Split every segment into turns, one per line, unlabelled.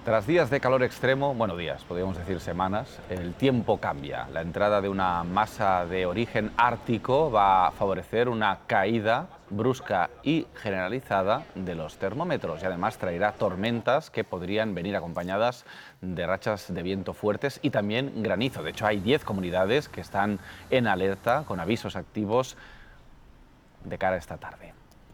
Tras días de calor extremo, bueno, días, podríamos decir semanas, el tiempo cambia. La entrada de una masa de origen ártico va a favorecer una caída brusca y generalizada de los termómetros y además traerá tormentas que podrían venir acompañadas de rachas de viento fuertes y también granizo. De hecho, hay 10 comunidades que están en alerta con avisos activos de cara a esta tarde.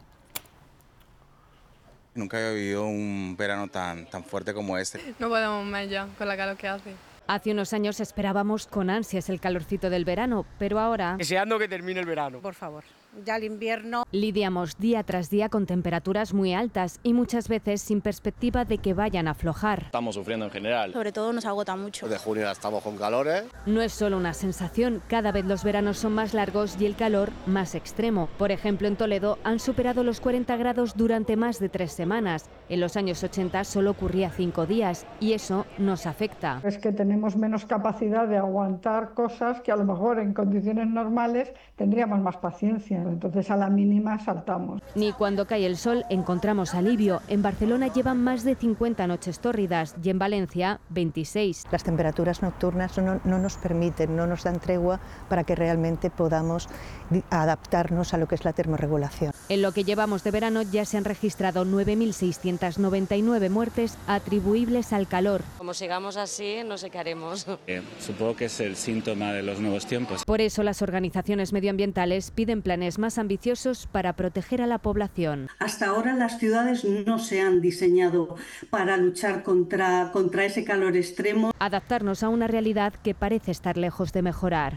Nunca había vivido un verano tan fuerte como este.
No podemos más ya, con la calor que hace.
Hace unos años esperábamos con ansias el calorcito del verano, pero ahora...
Deseando que termine el verano.
Por favor, ya el invierno...
Lidiamos día tras día con temperaturas muy altas y muchas veces sin perspectiva de que vayan a aflojar.
Estamos sufriendo en general.
Sobre todo nos agota mucho.
De junio ya estamos con calores.
No es solo una sensación, cada vez los veranos son más largos y el calor más extremo. Por ejemplo, en Toledo han superado los 40 grados durante más de 3 semanas. En los años 80 solo ocurría 5 días y eso nos afecta.
Es que tenemos menos capacidad de aguantar cosas que a lo mejor en condiciones normales tendríamos más paciencia. Entonces a la mínima saltamos.
Ni cuando cae el sol encontramos alivio. En Barcelona llevan más de 50 noches tórridas y en Valencia 26.
Las temperaturas nocturnas no nos permiten, no nos dan tregua para que realmente podamos adaptarnos a lo que es la termorregulación.
En lo que llevamos de verano ya se han registrado 9.699 muertes atribuibles al calor.
Como sigamos así, no sé qué haremos.
Supongo que es el síntoma de los nuevos tiempos.
Por eso las organizaciones medioambientales piden planes más ambiciosos para proteger a la población.
Hasta ahora las ciudades no se han diseñado para luchar contra ese calor extremo.
Adaptarnos a una realidad que parece estar lejos de mejorar.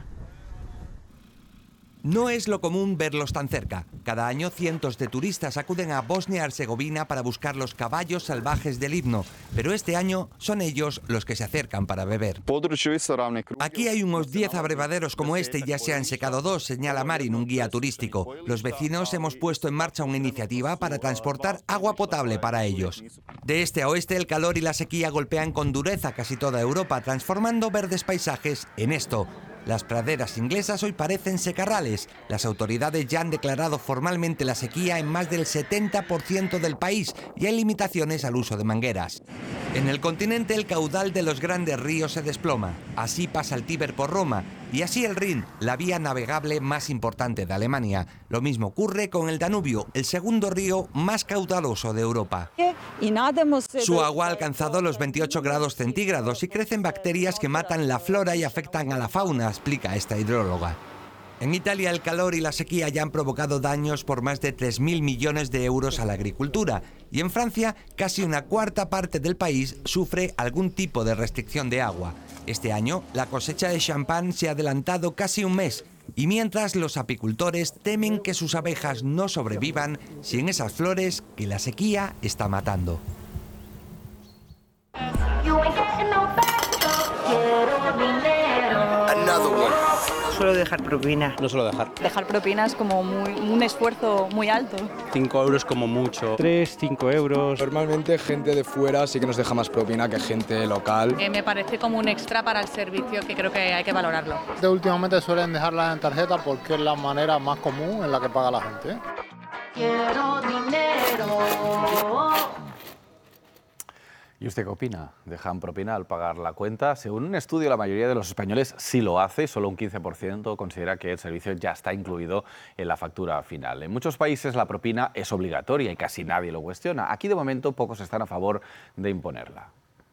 No es lo común verlos tan cerca. Cada año cientos de turistas acuden a Bosnia-Herzegovina para buscar los caballos salvajes del himno, pero este año son ellos los que se acercan para beber. Aquí hay unos 10 abrevaderos como este y ya se han secado 2, señala Marin, un guía turístico. Los vecinos hemos puesto en marcha una iniciativa para transportar agua potable para ellos. De este a oeste el calor y la sequía golpean con dureza casi toda Europa, transformando verdes paisajes en esto. Las praderas inglesas hoy parecen secarrales. Las autoridades ya han declarado formalmente la sequía en más del 70% del país y hay limitaciones al uso de mangueras. En el continente el caudal de los grandes ríos se desploma. Así pasa el Tíber por Roma y así el Rin, la vía navegable más importante de Alemania. Lo mismo ocurre con el Danubio, el segundo río más caudaloso de Europa. Su agua ha alcanzado los 28 grados centígrados y crecen bacterias que matan la flora y afectan a la fauna, explica esta hidróloga. En Italia el calor y la sequía ya han provocado daños por más de 3.000 millones de euros a la agricultura y en Francia casi una cuarta parte del país sufre algún tipo de restricción de agua. Este año la cosecha de champán se ha adelantado casi un mes y mientras los apicultores temen que sus abejas no sobrevivan sin esas flores que la sequía está matando.
Suelo dejar propina.
No suelo dejar.
Dejar propina es como un esfuerzo muy alto.
5 euros como mucho. 3, 5 euros.
Normalmente gente de fuera sí que nos deja más propina que gente local.
Me parece como un extra para el servicio que creo que hay que valorarlo.
Últimamente suelen dejarla en tarjeta porque es la manera más común en la que paga la gente.
Quiero dinero.
¿Y usted qué opina? ¿Dejan propina al pagar la cuenta? Según un estudio, la mayoría de los españoles sí lo hace y solo un 15% considera que el servicio ya está incluido en la factura final. En muchos países la propina es obligatoria y casi nadie lo cuestiona. Aquí, de momento, pocos están a favor de imponerla.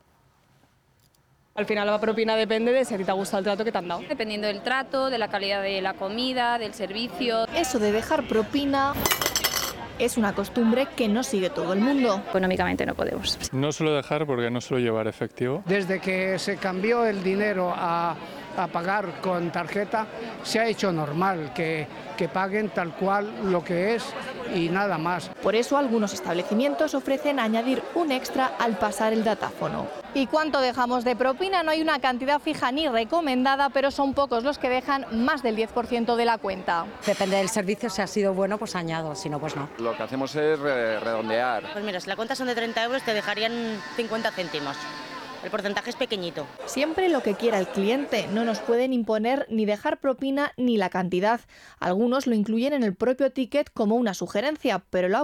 Al final la propina depende de si a ti te ha gustado el trato que te han dado.
Dependiendo del trato, de la calidad de la comida, del servicio.
Eso de dejar propina es una costumbre que no sigue todo el mundo.
Económicamente no podemos.
No suelo dejar porque no suelo llevar efectivo.
Desde que se cambió el dinero a pagar con tarjeta, se ha hecho normal que paguen tal cual lo que es y nada más.
Por eso algunos establecimientos ofrecen añadir un extra al pasar el datáfono. ¿Y cuánto dejamos de propina? No hay una cantidad fija ni recomendada, pero son pocos los que dejan más del 10% de la cuenta.
Depende del servicio, si ha sido bueno, pues añado, si no, pues no.
Lo que hacemos es redondear.
Pues mira, si la cuenta son de 30 euros, te dejarían 50 céntimos. El porcentaje es pequeño.
Siempre lo que quiera el cliente. No nos pueden imponer ni dejar propina ni la cantidad. Algunos lo incluyen en el propio ticket como una sugerencia, pero la